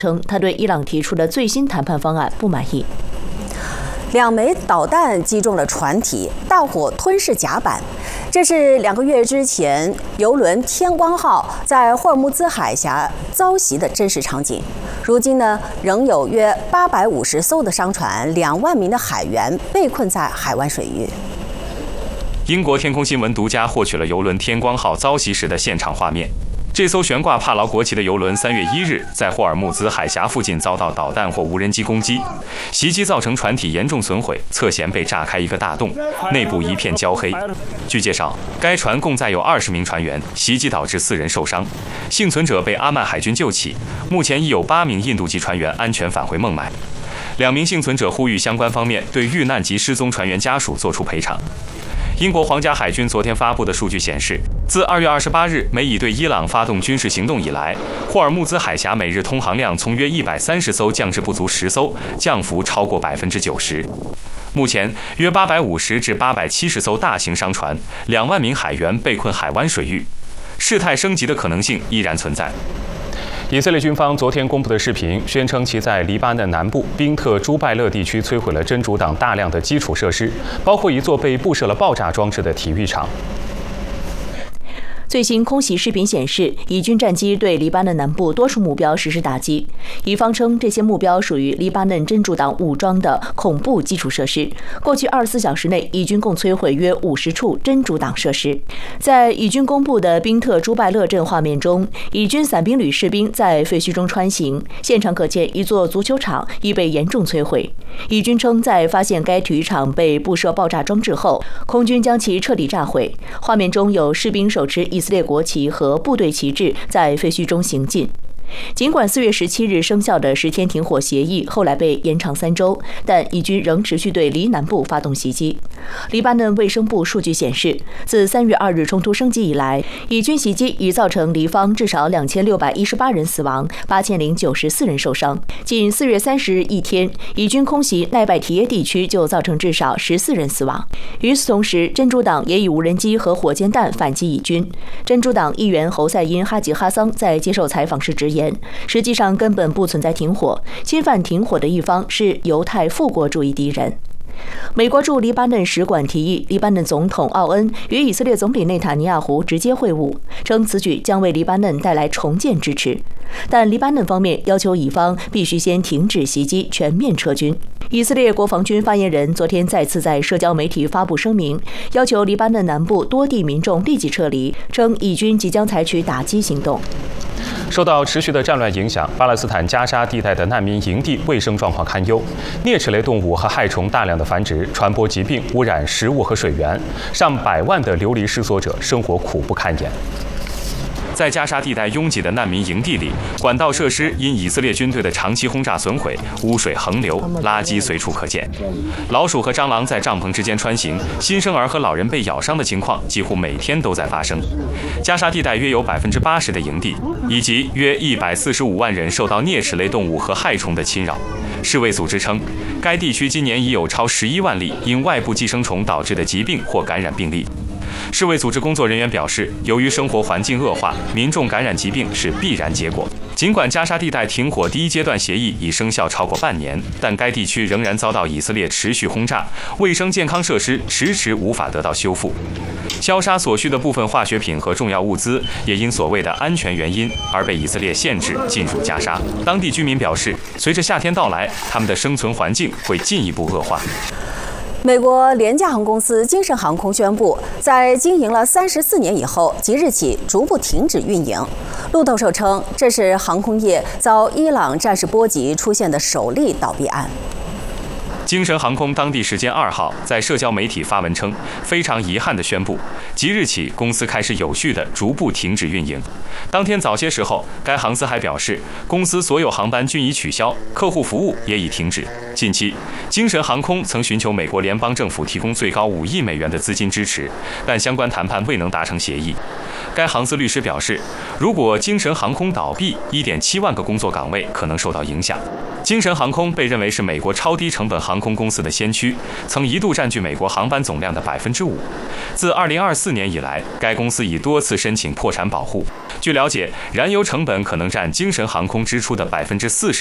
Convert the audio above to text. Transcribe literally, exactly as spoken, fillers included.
称他对伊朗提出的最新谈判方案不满意。 两枚导弹击中了船体，大火吞噬甲板。这是两个月之前邮轮天光号在霍尔木兹海峡遭袭的真实场景。如今呢，仍有约八百五十艘的商船、两万名的海员被困在海湾水域。 英国天空新闻独家获取了邮轮天光号遭袭时的现场画面。这艘悬挂帕劳国旗的邮轮三月一日在霍尔木兹海峡附近遭到导弹或无人机攻击，袭击造成船体严重损毁，侧舷被炸开一个大洞，内部一片焦黑。据介绍，该船共载有二十名船员，袭击导致四人受伤，幸存者被阿曼海军救起，目前已有八名印度籍船员安全返回孟买。两名幸存者呼吁相关方面对遇难及失踪船员家属作出赔偿。英国皇家海军昨天发布的数据显示，自二月二十八日美以对伊朗发动军事行动以来，霍尔木兹海峡每日通航量从约一百三十艘降至不足十艘，降幅超过百分之九十。目前，约八百五十至八百七十艘大型商船，两万名海员被困海湾水域，事态升级的可能性依然存在。以色列军方昨天公布的视频宣称，其在黎巴嫩南部宾特朱拜勒地区摧毁了真主党大量的基础设施，包括一座被布设了爆炸装置的体育场。 最新空袭视频显示，以军战机对黎巴嫩南部多处目标实施打击。以方称，这些目标属于黎巴嫩真主党武装的恐怖基础设施。过去二十四小时内，以军共摧毁约五十处真主党设施。在以军公布的宾特朱拜勒镇画面中，以军伞兵旅士兵在废墟中穿行，现场可见一座足球场已被严重摧毁。以军称，在发现该体育场被布设爆炸装置后，空军将其彻底炸毁。画面中有士兵手持以色列国旗和部队旗帜在废墟中行进。尽管四月十七日生效的十天停火协议后来被延长三周，但以军仍持续对黎南部发动袭击。黎巴嫩卫生部数据显示，自三月二日冲突升级以来，以军袭击已造成黎方至少两千六百一十八人死亡，八千零九十四人受伤。仅四月三十日一天，以军空袭奈拜提耶地区就造成至少十四人死亡。与此同时，真主党也以无人机和火箭弹反击以军。真主党议员侯赛因哈吉哈桑在接受采访时直言，实际上根本不存在停火，侵犯停火的一方是犹太复国主义敌人。美国驻黎巴嫩使馆提议黎巴嫩总统奥恩与以色列总理内塔尼亚胡直接会晤，称此举将为黎巴嫩带来重建支持。但黎巴嫩方面要求以方必须先停止袭击，全面撤军。以色列国防军发言人昨天再次在社交媒体发布声明，要求黎巴嫩南部多地民众立即撤离，称以军即将采取打击行动。 受到持续的战乱影响，巴勒斯坦加沙地带的难民营地卫生状况堪忧，啮齿类动物和害虫大量的繁殖，传播疾病，污染食物和水源，上百万的流离失所者生活苦不堪言。在加沙地带拥挤的难民营地里，管道设施因以色列军队的长期轰炸损毁，污水横流，垃圾随处可见。老鼠和蟑螂在帐篷之间穿行，新生儿和老人被咬伤的情况几乎每天都在发生。加沙地带约有百分之八十的营地，以及约一百四十五万人受到啮齿类动物和害虫的侵扰。世卫组织称，该地区今年已有超十一万例因外部寄生虫导致的疾病或感染病例。世卫组织工作人员表示，由于生活环境恶化，民众感染疾病是必然结果。尽管加沙地带停火第一阶段协议已生效超过半年，但该地区仍然遭到以色列持续轰炸，卫生健康设施迟迟无法得到修复。消杀所需的部分化学品和重要物资也因所谓的安全原因而被以色列限制进入加沙。当地居民表示，随着夏天到来，他们的生存环境会进一步恶化。 美国廉价航空公司精神航空宣布，在经营了三十四年以后，即日起逐步停止运营。路透社称，这是航空业遭伊朗战事波及出现的首例倒闭案。 精神航空当地时间二号在社交媒体发文称，非常遗憾地宣布，即日起公司开始有序地逐步停止运营。当天早些时候，该航司还表示，公司所有航班均已取消，客户服务也已停止。近期，精神航空曾寻求美国联邦政府提供最高五亿美元的资金支持，但相关谈判未能达成协议。该航司律师表示，如果精神航空倒闭，一点七万个工作岗位可能受到影响。 精神航空被认为是美国超低成本航空公司的先驱，曾一度占据美国航班总量的百分之五。自二零二四年以来，该公司已多次申请破产保护。据了解，燃油成本可能占精神航空支出的百分之四十。